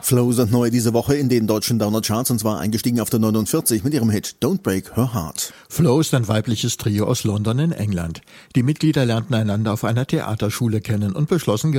Flow sind neu diese Woche in den deutschen Downer-Charts und zwar eingestiegen auf der 49 mit ihrem Hit Don't Break Her Heart. Flow ist ein weibliches Trio aus London in England. Die Mitglieder lernten einander auf einer Theaterschule kennen und beschlossen